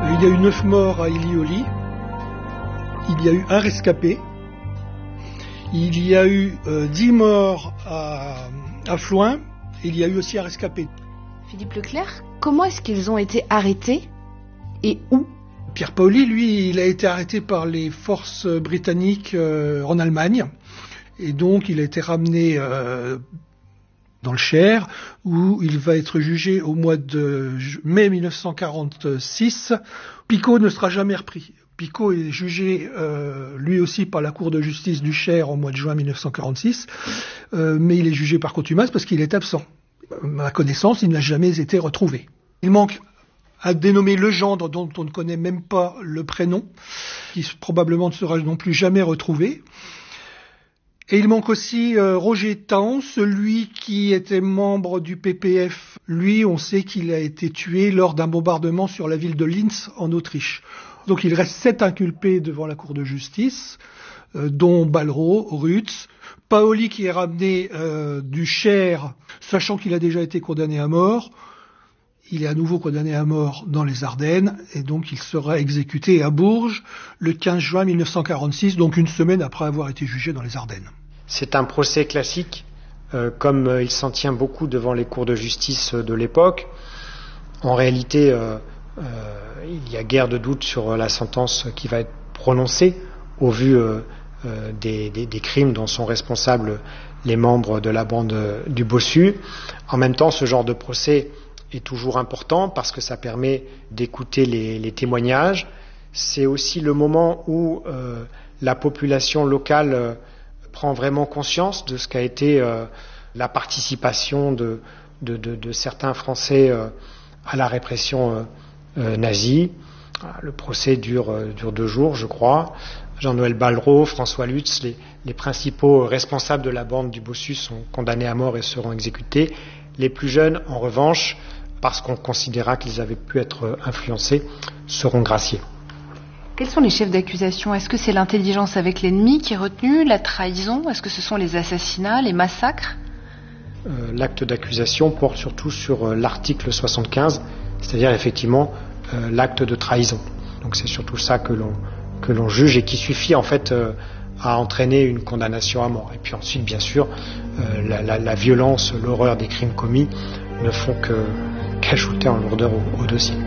Il y a eu 9 morts à Ilioli. Il y a eu un rescapé. Il y a eu 10 morts à Floing. Il y a eu aussi un rescapé. Philippe Leclerc, comment est-ce qu'ils ont été arrêtés et où ? Pierre Paoli, lui, il a été arrêté par les forces britanniques en Allemagne. Et donc, il a été ramené dans le Cher, où il va être jugé au mois de mai 1946. Picot ne sera jamais repris. Picot est jugé lui aussi par la Cour de justice du Cher au mois de juin 1946, mais il est jugé par contumace parce qu'il est absent. À ma connaissance, il n'a jamais été retrouvé. Il manque à dénommer Legendre, dont on ne connaît même pas le prénom, qui probablement ne sera non plus jamais retrouvé. Et il manque aussi Roger Taon, celui qui était membre du PPF. Lui, on sait qu'il a été tué lors d'un bombardement sur la ville de Linz, en Autriche. Donc il reste 7 inculpés devant la Cour de justice, dont Ballereau, Rutz, Paoli qui est ramené du Cher, sachant qu'il a déjà été condamné à mort. Il est à nouveau condamné à mort dans les Ardennes, et donc il sera exécuté à Bourges le 15 juin 1946, donc une semaine après avoir été jugé dans les Ardennes. C'est un procès classique, comme il s'en tient beaucoup devant les cours de justice de l'époque. En réalité, il y a guère de doute sur la sentence qui va être prononcée, au vu des crimes dont sont responsables les membres de la bande du Bossu. En même temps, ce genre de procès est toujours important parce que ça permet d'écouter les témoignages. C'est aussi le moment où la population locale prend vraiment conscience de ce qu'a été la participation de certains Français à la répression nazie. Le procès dure 2 jours, je crois. Jean-Noël Ballereau, François Lutz, les principaux responsables de la bande du Bossu sont condamnés à mort et seront exécutés. Les plus jeunes, en revanche, parce qu'on considéra qu'ils avaient pu être influencés, seront graciés. Quels sont les chefs d'accusation ? Est-ce que c'est l'intelligence avec l'ennemi qui est retenue, la trahison ? Est-ce que ce sont les assassinats, les massacres ? L'acte d'accusation porte surtout sur l'article 75, c'est-à-dire effectivement l'acte de trahison. Donc c'est surtout ça que l'on juge et qui suffit en fait à entraîner une condamnation à mort. Et puis ensuite, bien sûr, la violence, l'horreur des crimes commis ne font qu'ajouter en lourdeur au dossier.